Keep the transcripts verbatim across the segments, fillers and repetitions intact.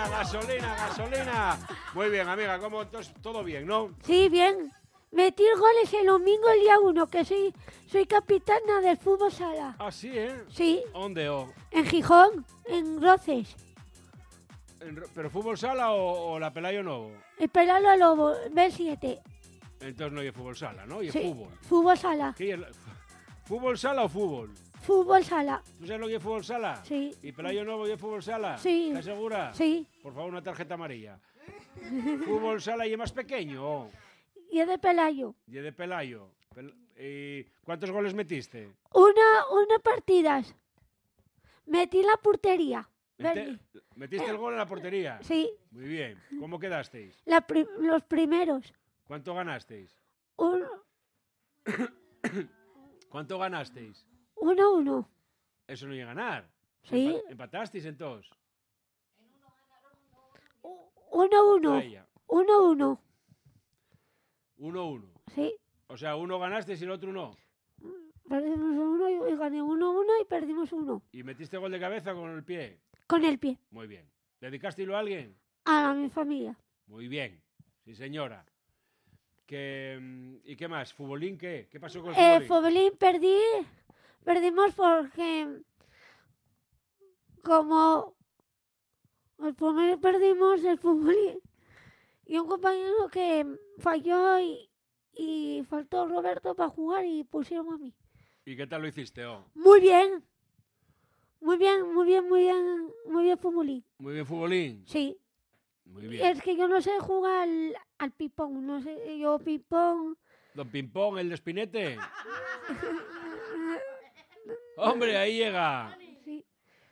gasolina, gasolina, gasolina. Muy bien, amiga, ¿cómo? Entonces, todo bien, ¿no? Sí, bien. Metí goles el domingo el día uno, que soy, soy capitana del fútbol sala. Ah, sí, ¿eh? Sí, ¿Dónde? Oh? en Gijón, en Roces. En Ro- ¿Pero fútbol sala o, o la Pelayo Novo? El Pelalo Lobo, B siete. Entonces no hay fútbol sala, ¿no? Y Sí, fútbol. fútbol sala. ¿Qué es la- ¿Fútbol sala o fútbol? Fútbol sala. ¿Tú sabes lo que es fútbol sala? Sí. ¿Y Pelayo Novo y es fútbol sala? Sí. ¿Estás segura? Sí. Por favor, una tarjeta amarilla. Fútbol sala y es más pequeño. Y es de Pelayo. Y es de Pelayo. Pel- ¿Y cuántos goles metiste? Una, una partidas. Metí en la portería. Ente- Verde. ¿Metiste el gol en la portería? Sí, Muy bien. ¿Cómo quedasteis? la pri- los primeros. ¿Cuánto ganasteis? Un, ¿Cuánto ganasteis? uno, uno. Eso no llega a ganar. Sí. Empa- ¿Empatasteis entonces? Uno, uno. Vaya. Uno, uno. Uno, uno. Sí. O sea, uno ganasteis y el otro no. Perdimos uno y, y gané uno, uno y perdimos uno. ¿Y metiste gol de cabeza con el pie? Con el pie. Muy bien. ¿Dedicasteislo a alguien? A mi familia. Muy bien. Sí, señora. Que, mm, ¿Y qué más? ¿Futbolín qué? ¿Qué pasó con el Eh, futbolín? Fobelín perdí. Perdimos porque como el primero perdimos el futbolín y un compañero que falló y, y faltó Roberto para jugar y pusieron a mí. ¿Y qué tal lo hiciste? Oh? Muy bien. Muy bien, muy bien, muy bien, muy bien futbolín. Muy bien, futbolín. Sí. Muy bien. Es que yo no sé jugar al, al ping-pong, no sé, yo ping-pong. Don Pimpón, el de Espinete. Hombre, ahí llega. Sí.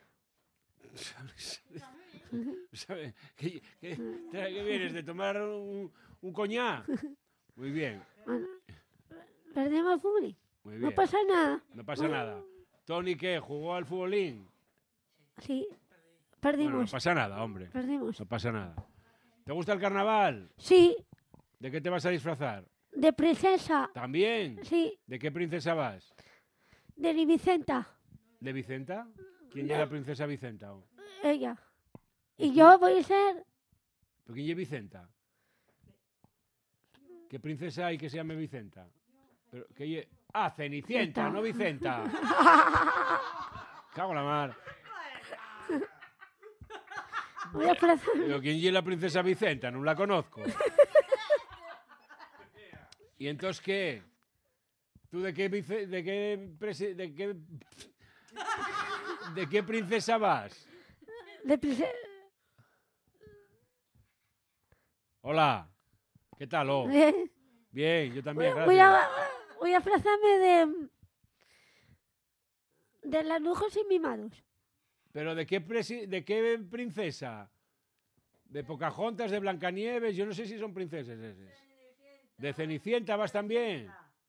¿Sabe? ¿Qué, qué- qué vienes? ¿De tomar un, un coñac? Muy bien, Bueno, perdimos el futbolín. muy bien. No pasa nada. No pasa nada. ¿Tony qué? ¿Jugó al futbolín? Sí. Bueno, Perdimos. no pasa nada, hombre. Perdimos. No pasa nada. ¿Te gusta el carnaval? Sí, ¿De qué te vas a disfrazar? de princesa. ¿También? Sí, ¿De qué princesa vas? de mi Vicenta. ¿De Vicenta? ¿Quién es la princesa Vicenta? oh? Ella. Y yo voy a ser ¿Pero quién es Vicenta? ¿Qué princesa hay que se llame Vicenta? Pero, que lle- Ah, Cenicienta, Vicenta. no Vicenta. Cago en la mar. voy a plaza- Pero ¿quién es la princesa Vicenta? No la conozco. ¿Y entonces qué? ¿Tú de qué, vice- de qué, presi- de qué, de qué princesa vas? de princesa. Hola. ¿Qué tal? Oh? Bien, yo también, Voy gracias. a, voy a aplazarme de de las lujos y mimados. ¿Pero de qué, presi- de qué princesa? ¿De Pocahontas, de Blancanieves? Yo no sé si son princesas esas. ¿De Cenicienta vas también?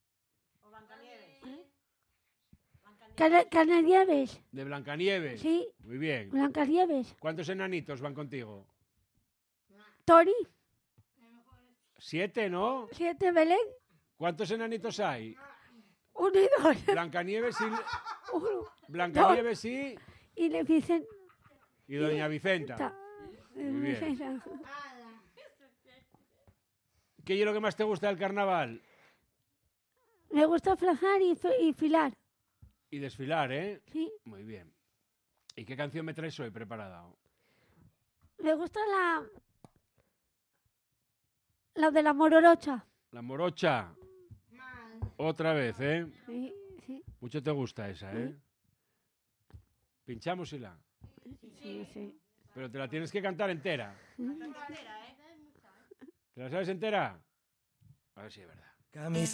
Cana- Canadieves. ¿De Blancanieves? Sí, Muy bien. Blancadieves. ¿Cuántos enanitos van contigo? Tori, Siete, ¿no? siete Belén, ¿Cuántos enanitos hay? uno y dos. Blancanieves y... Uno. Blancanieves y... Y le dicen Y Doña Vicenta. Ta- Muy bien. Vicenta. ¿Qué es lo que más te gusta del carnaval? Me gusta aplazar y, fi- y filar. Y desfilar, ¿eh? Sí. Muy bien. ¿Y qué canción me traes hoy preparada? Me gusta la la de la mororocha. La morocha. Otra vez, ¿eh? Sí, sí, Mucho te gusta esa, ¿eh? Pinchamos y la. sí, sí. Pero te la tienes que cantar entera. ¿Te la sabes entera? A ver si es verdad.